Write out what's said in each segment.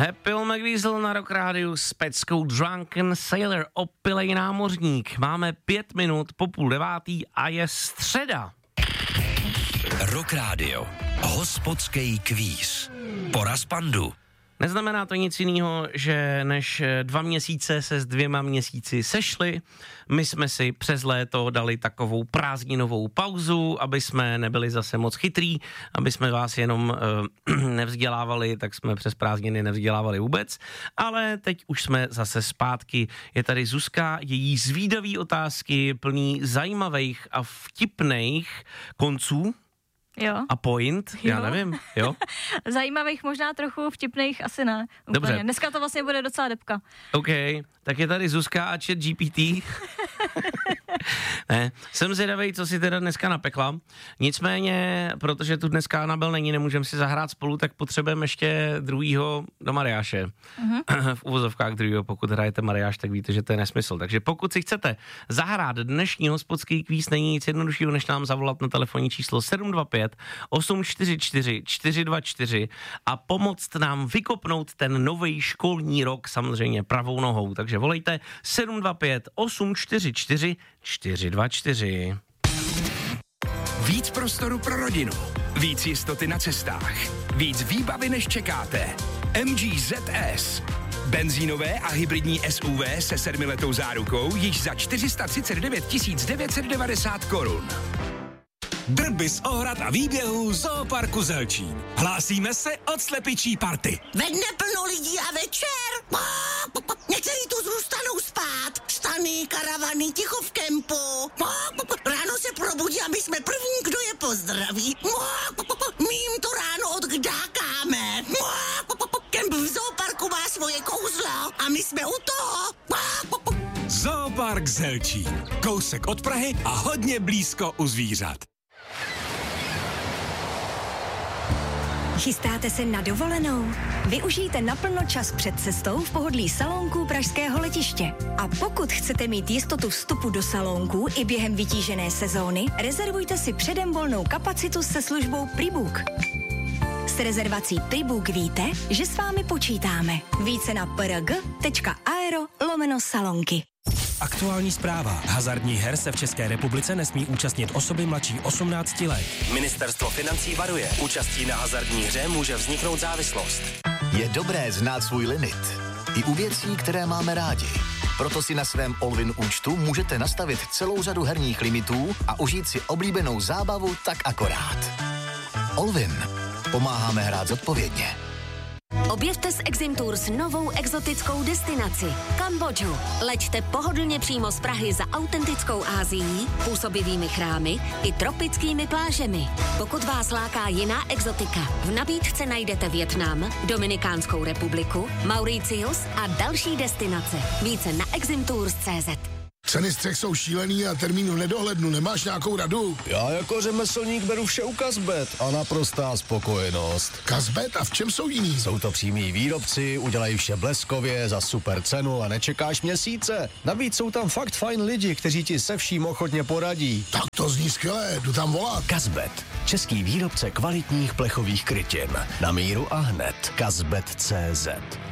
Happy McDiesel na Rock Rádiu s peckou Drunken Sailor, opilej námořník. Máme 5 minut po 8:30 a je středa. Rock Radio, hospodský kvíz. Po Raspandu. Neznamená to nic jiného, že než 2 měsíce se s 2 měsíci sešli. My jsme si přes léto dali takovou prázdninovou pauzu, aby jsme nebyli zase moc chytrý, aby jsme vás jenom nevzdělávali, tak jsme přes prázdniny nevzdělávali vůbec. Ale teď už jsme zase zpátky. Je tady Zuzka, její zvídavý otázky plný zajímavých a vtipných konců. Jo. A point? Já nevím, jo? Zajímavých, možná trochu vtipných, asi ne. Úplně. Dobře. Dneska to vlastně bude docela debka. OK, tak je tady Zuzka a ChatGPT. Ne, jsem zvědavej, co si teda dneska napekla. Nicméně, protože tu dneska Anabel není, nemůžeme si zahrát spolu, tak potřebujeme ještě druhýho do Mariáše. V uvozovkách druhýho, pokud hrajete Mariáš, tak víte, že to je nesmysl. Takže pokud si chcete zahrát dnešní hospodský kvíz, není nic jednoduššího, než nám zavolat na telefonní číslo 725 844 424 a pomoct nám vykopnout ten nový školní rok, samozřejmě pravou nohou. Takže volejte 725 844 424. Víc prostoru pro rodinu, víc jistoty na cestách, víc výbavy než čekáte. MG ZS. Benzínové a hybridní SUV se 7letou zárukou již za 439 990 korun. Drby z ohrad a výběhů Zooparku Zelčín. Hlásíme se od slepičí party. Ve dne plno lidí a večer. Někteří tu zůstanou spát. Stany, karavany, ticho v kempu. Ráno se probudí a my jsme první, kdo je pozdraví. My jim to ráno odkdákáme. Kemp v Zooparku má svoje kouzlo a my jsme u toho. Zoopark Zelčín. Kousek od Prahy a hodně blízko u zvířat. Chystáte se na dovolenou? Využijte naplno čas před cestou v pohodlí salónků pražského letiště. A pokud chcete mít jistotu vstupu do salónků i během vytížené sezóny, rezervujte si předem volnou kapacitu se službou Prebook. S rezervací Prebook víte, že s vámi počítáme. Více na prg.aero/salonky. Aktuální zpráva. Hazardních her se v České republice nesmí účastnit osoby mladší 18 let. Ministerstvo financí varuje. Účastí na hazardní hře může vzniknout závislost. Je dobré znát svůj limit. I u věcí, které máme rádi. Proto si na svém Allwin účtu můžete nastavit celou řadu herních limitů a užít si oblíbenou zábavu tak akorát. Allwin. Pomáháme hrát zodpovědně. Objevte s Exim Tours novou exotickou destinaci Kambodžu. Leďte pohodlně přímo z Prahy za autentickou Ázií, působivými chrámy i tropickými plážemi. Pokud vás láká jiná exotika, v nabídce najdete Vietnam, Dominikánskou republiku, Mauritius a další destinace. Více na eximtours.cz. Ceny střech jsou šílený a termínu nedohlednu. Nemáš nějakou radu? Já jako řemeslník beru vše u Kazbet a naprostá spokojenost. Kazbet? A v čem jsou jiný? Jsou to přímí výrobci, udělají vše bleskově, za super cenu a nečekáš měsíce. Navíc jsou tam fakt fajn lidi, kteří ti se vším ochotně poradí. Tak to zní skvěle, jdu tam volat. Kazbet. Český výrobce kvalitních plechových krytin. Na míru a hned. Kazbet.cz.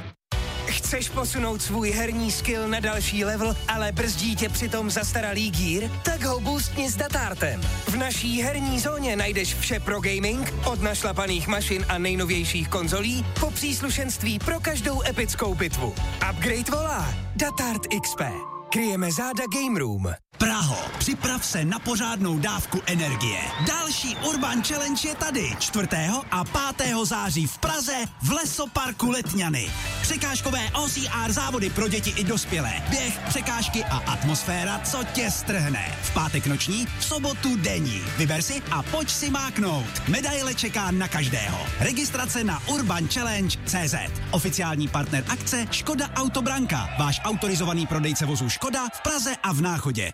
Chceš posunout svůj herní skill na další level, ale brzdí tě přitom zastaralý gear? Tak ho boostni s Datartem. V naší herní zóně najdeš vše pro gaming, od našlapaných mašin a nejnovějších konzolí po příslušenství pro každou epickou bitvu. Upgrade volá Datart XP. Kryjeme záda Game Room. Praho, připrav se na pořádnou dávku energie. Další Urban Challenge je tady 4. a 5. září v Praze v Lesoparku Letňany. Překážkové OCR závody pro děti i dospělé. Běh, překážky a atmosféra, co tě strhne. V pátek noční, v sobotu denní. Vyber si a pojď si máknout. Medaile čeká na každého. Registrace na urbanchallenge.cz. Oficiální partner akce Škoda Autobranka. Váš autorizovaný prodejce vozů Škoda v Praze a v Náchodě.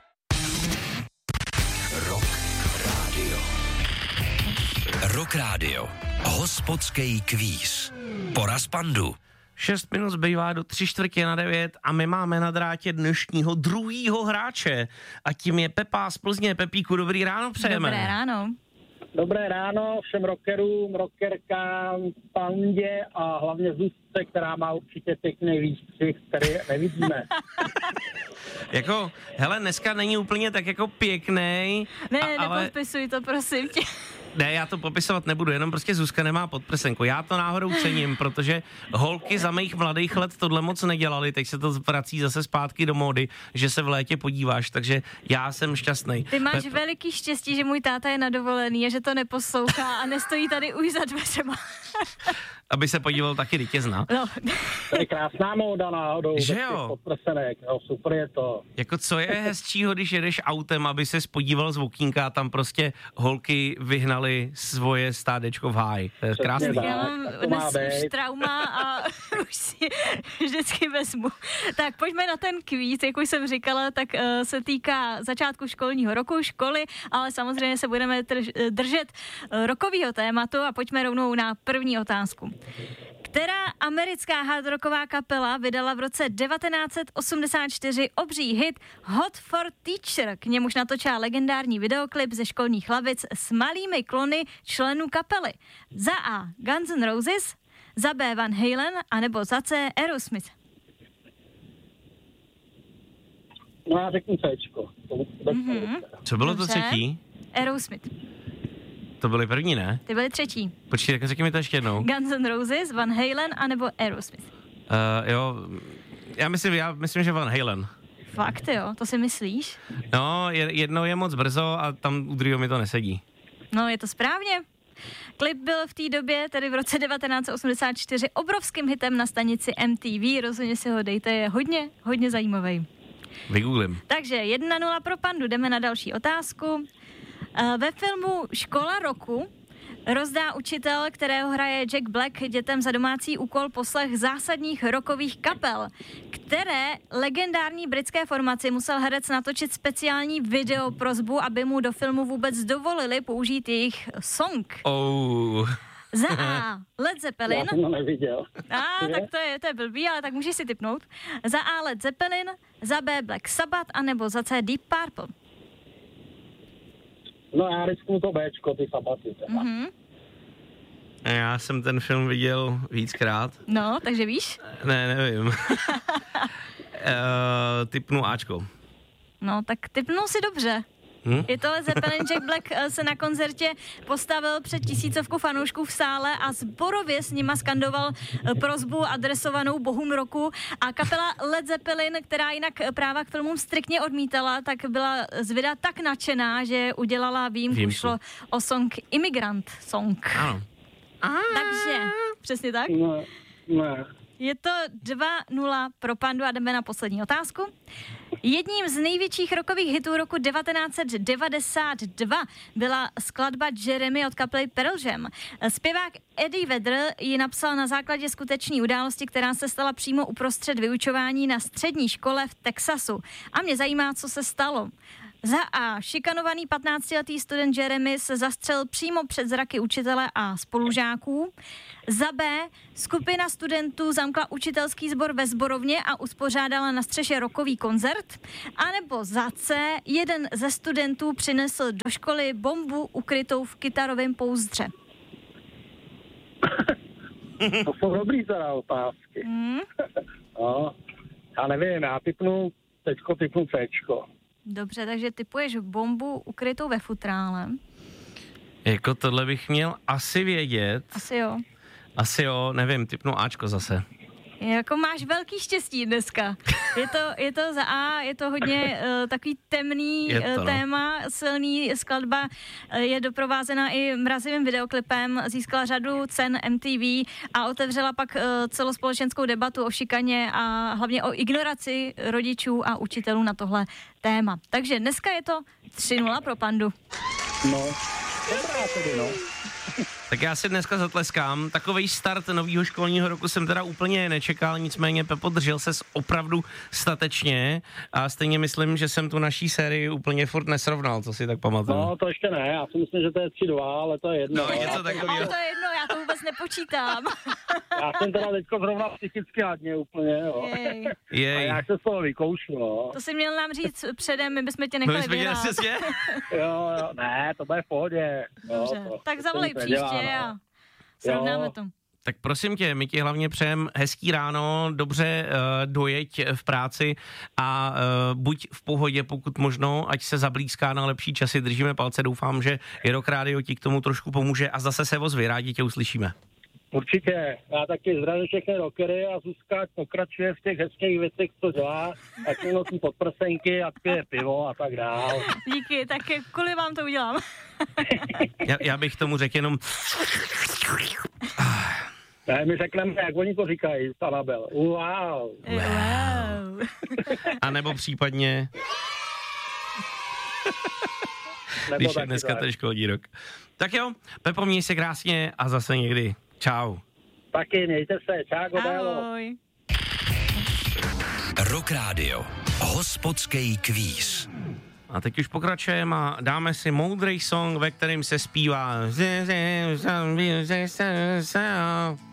Rock Radio. Hospodský kvíz. Po Raspandu. 6 minut zbývá do 8:45 a my máme na drátě dnešního druhýho hráče. A tím je Pepa z Plzně. Pepíku, dobrý ráno přejeme. Dobré ráno. Dobré ráno všem rockerům, rockerkám, Pandě a hlavně Zuzce, která má určitě pěkný výstřih, který nevidíme. Jako, hele, dneska není úplně tak jako pěknej. Ale... nepodpisuj to, prosím tě. Ne, já to popisovat nebudu, jenom prostě Zuzka nemá podprsenku. Já to náhodou cením, protože holky za mých mladých let tohle moc nedělali, teď se to vrací zase zpátky do módy, že se v létě podíváš, takže já jsem šťastný. Ty máš veliký štěstí, že můj táta je na dovolený a že to neposlouchá a nestojí tady už za dveřema. Aby se podíval taky vítězna. No. To je krásná móda náhodou. Že jo? Podprsenek, no super je to. Jako co je hezčího, když jedeš autem, aby ses podíval z okýnka a tam prostě holky vyhnali svoje stádečko v háji. To je krásný. Já mám dnes už trauma a už si vždycky vezmu. Tak pojďme na ten kvíz, jak už jsem říkala, tak se týká začátku školního roku, školy, ale samozřejmě se budeme držet rokového tématu a pojďme rovnou na první otázku. Která americká hardrocková kapela vydala v roce 1984 obří hit Hot for Teacher? K němuž natočila legendární videoklip ze školních lavic s malými klony členů kapely. Za A Guns N' Roses, za B Van Halen, anebo za C Aerosmith? No já řeknu Cčko. Co bylo to třetí? Aerosmith. To byly první, ne? Ty byly třetí. Počkej, tak řekni mi to ještě jednou. Guns N' Roses, Van Halen anebo Aerosmith? Jo, já myslím, že Van Halen. Fakt jo, to si myslíš? No, jednou je moc brzo a tam u druhého mi to nesedí. No, je to správně. Klip byl v té době, tedy v roce 1984, obrovským hitem na stanici MTV. Rozhodně si ho dejte, je hodně zajímavý. Vygooglím. Takže 1-0 pro Pandu, jdeme na další otázku. Ve filmu Škola roku rozdá učitel, kterého hraje Jack Black, dětem za domácí úkol poslech zásadních rockových kapel, které legendární britské formaci musel herec natočit speciální videoprosbu, aby mu do filmu vůbec dovolili použít jejich song. Za A Led Zeppelin. Já jsem to neviděl. Tak to je blbý, ale tak můžeš si tipnout. Za A Led Zeppelin, za B Black Sabbath, anebo za C Deep Purple. No já risknu to Bčko, ty Sabbaty. Já jsem ten film viděl víckrát. No, takže víš? Ne, nevím. Tipnu Ačko. No, tak tipnul si dobře. Je to Led Zeppelin. Jack Black se na koncertě postavil před 1000 fanoušků v sále a sborově s nima skandoval prosbu adresovanou bohům roku a kapela Led Zeppelin, která jinak práva k filmům striktně odmítala, tak byla z videa tak nadšená, že udělala výjimku. Šlo o song Immigrant Song. Ano. Takže, přesně tak? Ne. Je to 2-0 pro Pandu a jdeme na poslední otázku. Jedním z největších rockových hitů roku 1992 byla skladba Jeremy od kapely Pearl Jam. Zpěvák Eddie Vedder ji napsal na základě skutečné události, která se stala přímo uprostřed vyučování na střední škole v Texasu. A mě zajímá, co se stalo. Za A. Šikanovaný 15letý student Jeremy se zastřelil přímo před zraky učitele a spolužáků. Za B. Skupina studentů zamkla učitelský sbor ve sborovně a uspořádala na střeše rockový koncert. A nebo za C. Jeden ze studentů přinesl do školy bombu ukrytou v kytarovém pouzdře. To jsou dobrý teda otázky. No, já nevím, já typnu Cčko. Dobře, takže typuješ bombu ukrytou ve futrále. Jako tohle bych měl asi vědět. Asi jo, nevím, typnu Ačko zase. Jako máš velký štěstí dneska. Je to za A, je to hodně takový temný téma, silný skladba, je doprovázena i mrazivým videoklipem, získala řadu cen MTV a otevřela pak celospolečenskou debatu o šikaně a hlavně o ignoraci rodičů a učitelů na tohle téma. Takže dneska je to 3-0 pro Pandu. No, dobrá tedy, no. Tak já si dneska zatleskám. Takovej start nového školního roku jsem teda úplně nečekal, nicméně Pepo, držel ses opravdu statečně a stejně myslím, že jsem tu naší sérii úplně furt nesrovnal, co si tak pamatuju. No, to ještě ne, já si myslím, že to je 3-2, ale to je jedno. No, něco takového. Ale to je jedno, já to vůbec nepočítám. Já jsem teda teďko zrovna psychicky hodně úplně, jo. Jej. A já se z toho vykoušu, no. To jsi měl nám říct předem, my bychom tě nechali vyhrát. Jo, ne, to bude v pohodě. Dobře, jo, tak zavolej příště a srovnáme to. Tak prosím tě, my ti hlavně přejem hezký ráno, dobře dojeď v práci a buď v pohodě, pokud možno, ať se zablízká na lepší časy, držíme palce, doufám, že Rock Radio ti k tomu trošku pomůže a zase se ozvi, rádi tě uslyšíme. Určitě, já taky zdravím všechny rockery a Zuzka pokračuje v těch hezkých věcech, co dělá, ať mi nosí podprsenky a pije pivo a tak dál. Díky, tak kvůli vám to udělám. já bych tomu řekl jenom... Ne, my řekneme, jak oni to říkají, Anabel. Wow. A nebo případně... Když je dneska ten školní rok. Tak jo, Pepo, měj se krásně a zase někdy. Čau. Taky, mějte se. Čau, ahoj. Rock Radio. Hospodský kvíz. A teď už pokračujeme a dáme si moudrý song, ve kterém se zpívá